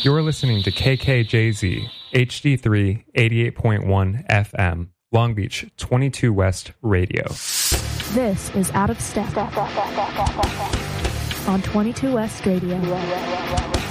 You're listening to KKJZ, HD3, 88.1 FM, Long Beach, 22 West Radio. This is Out of Step on 22 West Radio.